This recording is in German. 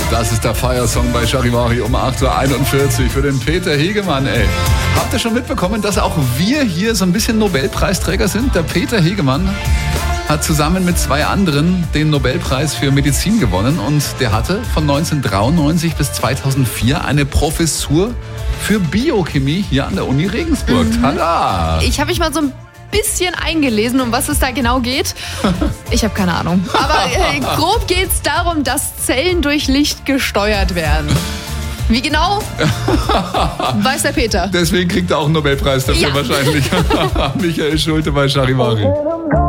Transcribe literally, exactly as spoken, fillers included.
Das ist der Feiersong bei Charivari um acht Uhr einundvierzig für den Peter Hegemann, ey. Habt ihr schon mitbekommen, dass auch wir hier so ein bisschen Nobelpreisträger sind? Der Peter Hegemann hat zusammen mit zwei anderen den Nobelpreis für Medizin gewonnen und der hatte von neunzehnhundertdreiundneunzig bis zweitausendvier eine Professur für Biochemie hier an der Uni Regensburg. Mhm. Tada! Ich habe mich mal so ein bisschen eingelesen, um was es da genau geht. Ich habe keine Ahnung. Aber äh, grob geht es darum, dass Zellen durch Licht gesteuert werden. Wie genau? Weiß der Peter. Deswegen kriegt er auch einen Nobelpreis dafür Ja. wahrscheinlich. Michael Schulte bei Charivari.